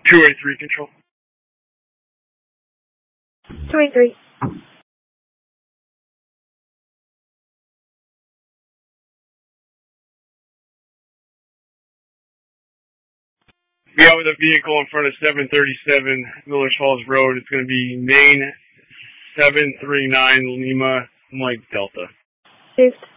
283 control. 283. Be out with a vehicle in front of 737 Millers Falls Road. It's going to be Maine 739 Lima Mike Delta. Received.